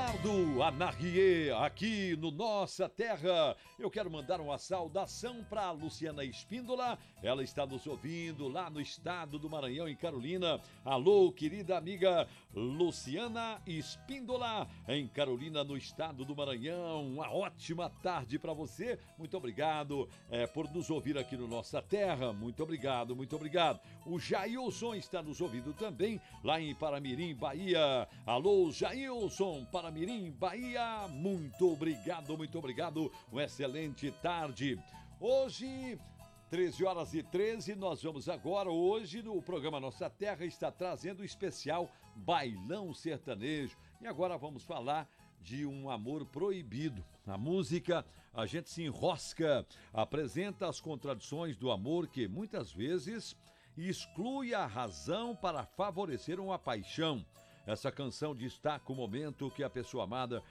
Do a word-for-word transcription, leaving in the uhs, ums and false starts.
Eduardo Anarrier, aqui no Nossa Terra. Eu quero mandar uma saudação para a Luciana Espíndola. Ela está nos ouvindo lá no estado do Maranhão, em Carolina. Alô, querida amiga Luciana Espíndola, em Carolina, no estado do Maranhão. Uma ótima tarde para você. Muito obrigado é, por nos ouvir aqui no Nossa Terra. Muito obrigado, muito obrigado. O Jailson está nos ouvindo também lá em Paramirim, Bahia. Alô, Jailson, Paramirim, Bahia. Muito obrigado, muito obrigado. Uma excelente tarde. Hoje, treze horas e treze, nós vamos agora, hoje, no programa Nossa Terra, está trazendo o especial Bailão Sertanejo. E agora vamos falar de um amor proibido. Na música, a gente se enrosca, apresenta as contradições do amor que, muitas vezes, exclui a razão para favorecer uma paixão. Essa canção destaca o momento que a pessoa amada